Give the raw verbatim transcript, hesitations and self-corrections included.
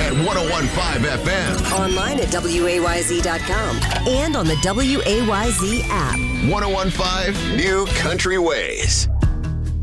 at ten fifteen F M. Online at W A Y Z dot com and on the W A Y Z app. ten fifteen New Country Ways.